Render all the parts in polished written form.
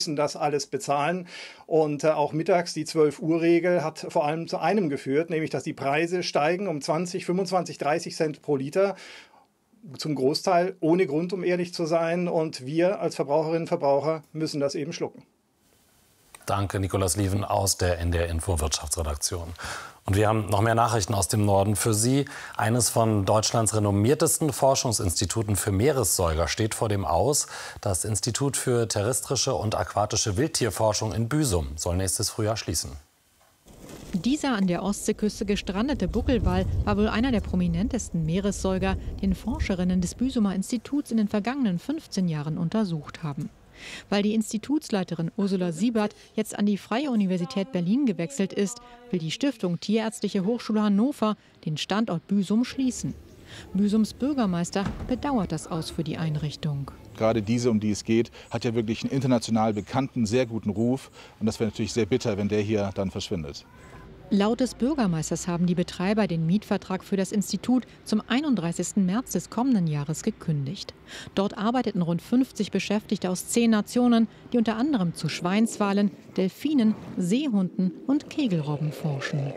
müssen das alles bezahlen. Und auch mittags die 12-Uhr-Regel hat vor allem zu einem geführt, nämlich dass die Preise steigen um 20, 25, 30 Cent pro Liter. Zum Großteil ohne Grund, um ehrlich zu sein. Und wir als Verbraucherinnen und Verbraucher müssen das eben schlucken. Danke, Nicolas Lieven aus der NDR Info Wirtschaftsredaktion. Und wir haben noch mehr Nachrichten aus dem Norden für Sie. Eines von Deutschlands renommiertesten Forschungsinstituten für Meeressäuger steht vor dem Aus. Das Institut für terrestrische und aquatische Wildtierforschung in Büsum soll nächstes Frühjahr schließen. Dieser an der Ostseeküste gestrandete Buckelwal war wohl einer der prominentesten Meeressäuger, den Forscherinnen des Büsumer Instituts in den vergangenen 15 Jahren untersucht haben. Weil die Institutsleiterin Ursula Siebert jetzt an die Freie Universität Berlin gewechselt ist, will die Stiftung Tierärztliche Hochschule Hannover den Standort Büsum schließen. Büsums Bürgermeister bedauert das Aus für die Einrichtung. Gerade diese, um die es geht, hat ja wirklich einen international bekannten, sehr guten Ruf. Und das wäre natürlich sehr bitter, wenn der hier dann verschwindet. Laut des Bürgermeisters haben die Betreiber den Mietvertrag für das Institut zum 31. März des kommenden Jahres gekündigt. Dort arbeiteten rund 50 Beschäftigte aus 10 Nationen, die unter anderem zu Schweinswalen, Delfinen, Seehunden und Kegelrobben forschen.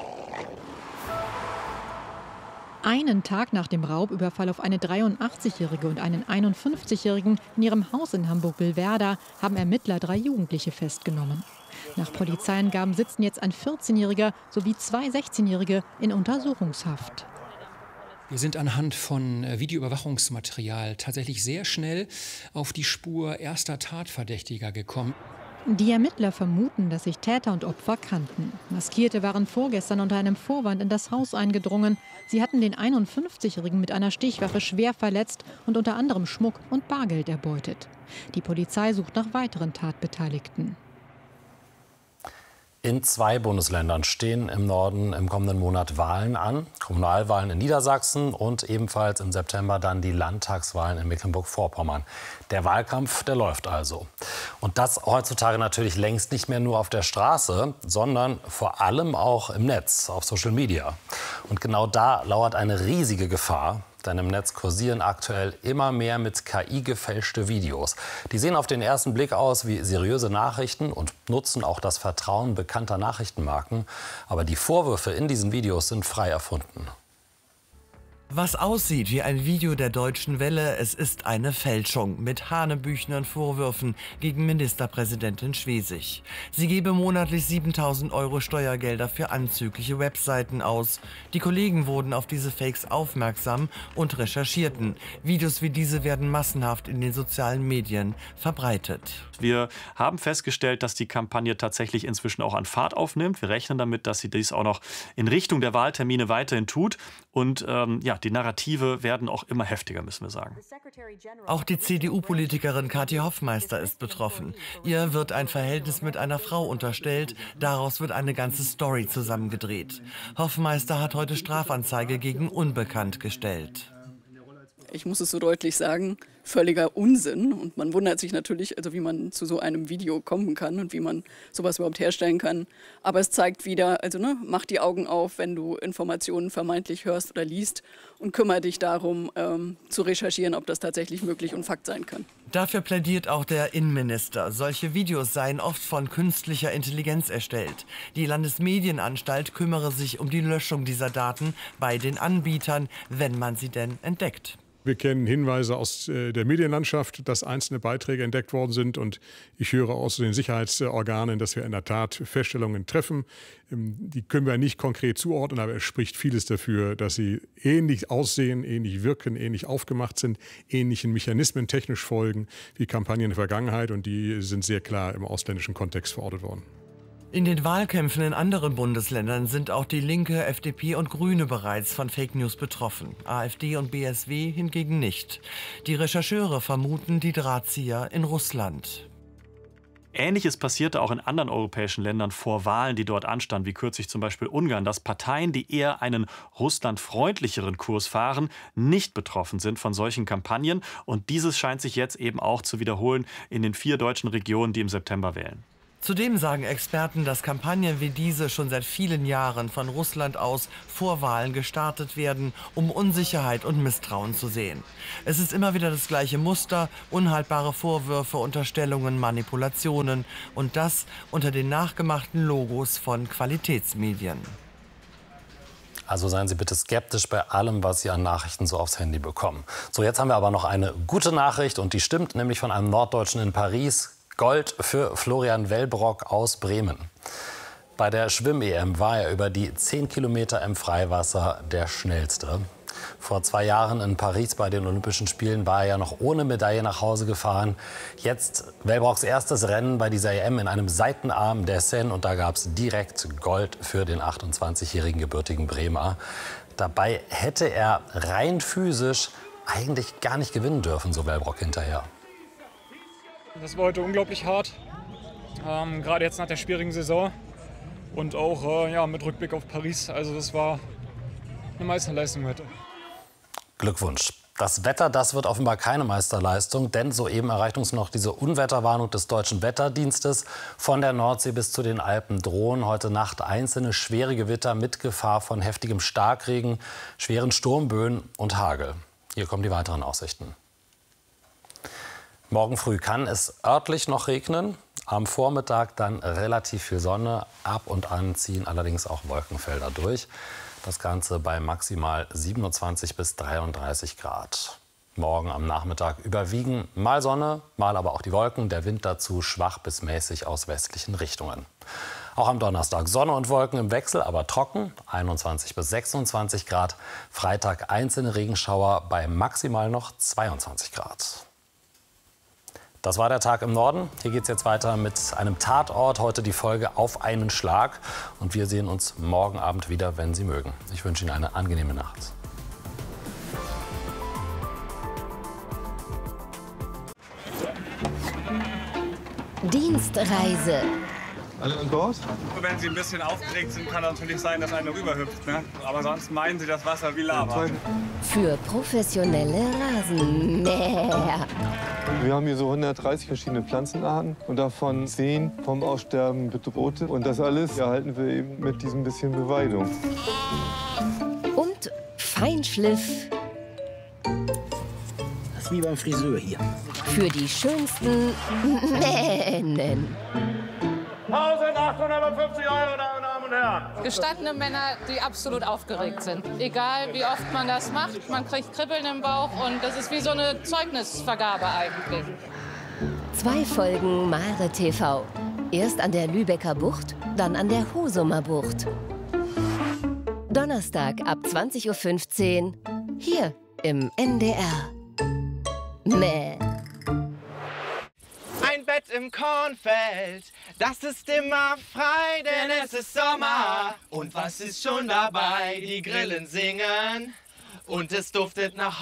Einen Tag nach dem Raubüberfall auf eine 83-Jährige und einen 51-Jährigen in ihrem Haus in Hamburg-Billwerder haben Ermittler 3 Jugendliche festgenommen. Nach Polizeiangaben sitzen jetzt ein 14-Jähriger sowie 2 16-Jährige in Untersuchungshaft. Wir sind anhand von Videoüberwachungsmaterial tatsächlich sehr schnell auf die Spur erster Tatverdächtiger gekommen. Die Ermittler vermuten, dass sich Täter und Opfer kannten. Maskierte waren vorgestern unter einem Vorwand in das Haus eingedrungen. Sie hatten den 51-Jährigen mit einer Stichwaffe schwer verletzt und unter anderem Schmuck und Bargeld erbeutet. Die Polizei sucht nach weiteren Tatbeteiligten. In 2 Bundesländern stehen im Norden im kommenden Monat Wahlen an. Kommunalwahlen in Niedersachsen und ebenfalls im September dann die Landtagswahlen in Mecklenburg-Vorpommern. Der Wahlkampf, der läuft also. Und das heutzutage natürlich längst nicht mehr nur auf der Straße, sondern vor allem auch im Netz, auf Social Media. Und genau da lauert eine riesige Gefahr. Denn im Netz kursieren aktuell immer mehr mit KI gefälschte Videos. Die sehen auf den ersten Blick aus wie seriöse Nachrichten und nutzen auch das Vertrauen bekannter Nachrichtenmarken. Aber die Vorwürfe in diesen Videos sind frei erfunden. Was aussieht wie ein Video der Deutschen Welle, es ist eine Fälschung mit hanebüchenen Vorwürfen gegen Ministerpräsidentin Schwesig. Sie gebe monatlich 7.000 € Steuergelder für anzügliche Webseiten aus. Die Kollegen wurden auf diese Fakes aufmerksam und recherchierten. Videos wie diese werden massenhaft in den sozialen Medien verbreitet. Wir haben festgestellt, dass die Kampagne tatsächlich inzwischen auch an Fahrt aufnimmt. Wir rechnen damit, dass sie dies auch noch in Richtung der Wahltermine weiterhin tut. Und die Narrative werden auch immer heftiger, müssen wir sagen. Auch die CDU-Politikerin Kathi Hoffmeister ist betroffen. Ihr wird ein Verhältnis mit einer Frau unterstellt. Daraus wird eine ganze Story zusammengedreht. Hoffmeister hat heute Strafanzeige gegen Unbekannt gestellt. Ich muss es so deutlich sagen, völliger Unsinn. Und man wundert sich natürlich, also wie man zu so einem Video kommen kann und wie man sowas überhaupt herstellen kann. Aber es zeigt wieder, mach die Augen auf, wenn du Informationen vermeintlich hörst oder liest und kümmere dich darum, zu recherchieren, ob das tatsächlich möglich und Fakt sein kann. Dafür plädiert auch der Innenminister. Solche Videos seien oft von künstlicher Intelligenz erstellt. Die Landesmedienanstalt kümmere sich um die Löschung dieser Daten bei den Anbietern, wenn man sie denn entdeckt. Wir kennen Hinweise aus der Medienlandschaft, dass einzelne Beiträge entdeckt worden sind. Und ich höre aus den Sicherheitsorganen, dass wir in der Tat Feststellungen treffen. Die können wir nicht konkret zuordnen, aber es spricht vieles dafür, dass sie ähnlich aussehen, ähnlich wirken, ähnlich aufgemacht sind, ähnlichen Mechanismen technisch folgen wie Kampagnen in der Vergangenheit. Und die sind sehr klar im ausländischen Kontext verortet worden. In den Wahlkämpfen in anderen Bundesländern sind auch die Linke, FDP und Grüne bereits von Fake News betroffen. AfD und BSW hingegen nicht. Die Rechercheure vermuten die Drahtzieher in Russland. Ähnliches passierte auch in anderen europäischen Ländern vor Wahlen, die dort anstanden, wie kürzlich zum Beispiel Ungarn, dass Parteien, die eher einen russlandfreundlicheren Kurs fahren, nicht betroffen sind von solchen Kampagnen. Und dieses scheint sich jetzt eben auch zu wiederholen in den 4 deutschen Regionen, die im September wählen. Zudem sagen Experten, dass Kampagnen wie diese schon seit vielen Jahren von Russland aus vor Wahlen gestartet werden, um Unsicherheit und Misstrauen zu sehen. Es ist immer wieder das gleiche Muster, unhaltbare Vorwürfe, Unterstellungen, Manipulationen und das unter den nachgemachten Logos von Qualitätsmedien. Also seien Sie bitte skeptisch bei allem, was Sie an Nachrichten so aufs Handy bekommen. So, jetzt haben wir aber noch eine gute Nachricht und die stimmt, nämlich von einem Norddeutschen in Paris. Gold für Florian Wellbrock aus Bremen. Bei der Schwimm-EM war er über die 10 Kilometer im Freiwasser der Schnellste. Vor 2 Jahren in Paris bei den Olympischen Spielen war er ja noch ohne Medaille nach Hause gefahren. Jetzt Wellbrocks erstes Rennen bei dieser EM in einem Seitenarm der Seine. Und da gab es direkt Gold für den 28-jährigen gebürtigen Bremer. Dabei hätte er rein physisch eigentlich gar nicht gewinnen dürfen, so Wellbrock hinterher. Das war heute unglaublich hart, gerade jetzt nach der schwierigen Saison und auch ja, mit Rückblick auf Paris. Also das war eine Meisterleistung heute. Glückwunsch. Das Wetter, das wird offenbar keine Meisterleistung, denn soeben erreicht uns noch diese Unwetterwarnung des Deutschen Wetterdienstes. Von der Nordsee bis zu den Alpen drohen heute Nacht einzelne schwere Gewitter mit Gefahr von heftigem Starkregen, schweren Sturmböen und Hagel. Hier kommen die weiteren Aussichten. Morgen früh kann es örtlich noch regnen, am Vormittag dann relativ viel Sonne, ab und an ziehen allerdings auch Wolkenfelder durch. Das Ganze bei maximal 27 bis 33 Grad. Morgen am Nachmittag überwiegen mal Sonne, mal aber auch die Wolken, der Wind dazu schwach bis mäßig aus westlichen Richtungen. Auch am Donnerstag Sonne und Wolken im Wechsel, aber trocken, 21 bis 26 Grad. Freitag einzelne Regenschauer bei maximal noch 22 Grad. Das war der Tag im Norden. Hier geht es jetzt weiter mit einem Tatort. Heute die Folge Auf einen Schlag. Und wir sehen uns morgen Abend wieder, wenn Sie mögen. Ich wünsche Ihnen eine angenehme Nacht. Dienstreise. Alle an Bord? Wenn Sie ein bisschen aufgeregt sind, kann natürlich sein, dass einer rüberhüpft. Ne? Aber sonst meinen Sie das Wasser wie Lava. Für professionelle Rasenmäher. Wir haben hier so 130 verschiedene Pflanzenarten und davon 10 vom Aussterben bedrohte. Und das alles erhalten wir eben mit diesem bisschen Beweidung. Und Feinschliff. Das ist wie beim Friseur hier. Für die schönsten Mähnen. 1.850 €, Damen und Herren. Gestandene Männer, die absolut aufgeregt sind. Egal, wie oft man das macht, man kriegt Kribbeln im Bauch und das ist wie so eine Zeugnisvergabe eigentlich. 2 Folgen Mare TV. Erst an der Lübecker Bucht, dann an der Husumer Bucht. Donnerstag ab 20:15 Uhr hier im NDR. Mäh. Ein Bett im Kornfeld, das ist immer frei, denn es ist Sommer. Und was ist schon dabei? Die Grillen singen und es duftet nach